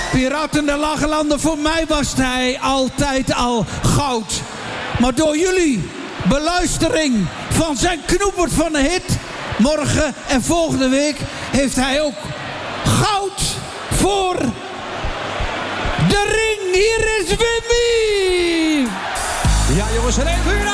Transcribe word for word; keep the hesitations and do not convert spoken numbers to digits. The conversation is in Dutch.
Piraten der Lage Landen, voor mij was hij altijd al goud. Maar door jullie beluistering van zijn knoepert van de hit, morgen en volgende week, heeft hij ook goud voor de ring. Hier is Wimmy! Ja jongens, er even